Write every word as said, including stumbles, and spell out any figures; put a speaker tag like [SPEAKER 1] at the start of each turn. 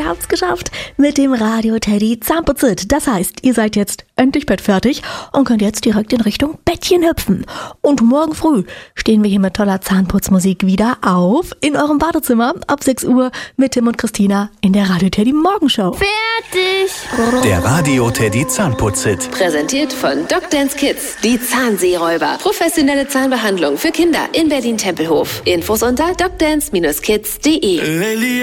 [SPEAKER 1] habt's geschafft mit dem Radio Teddy Zahnputzit. Das heißt, ihr seid jetzt endlich bettfertig und könnt jetzt direkt in Richtung Bettchen hüpfen. Und morgen früh stehen wir hier mit toller Zahnputzmusik wieder auf in eurem Badezimmer ab sechs Uhr mit Tim und Christina in der Radio Teddy Morgenshow.
[SPEAKER 2] Fertig!
[SPEAKER 3] Der Radio Teddy Zahnputzit.
[SPEAKER 4] Präsentiert von Doc Dance Kids, die Zahnseeräuber. Professionelle Zahnbehandlung für Kinder in Berlin-Tempelhof. Infos unter docdance Bindestrich kids punkt de.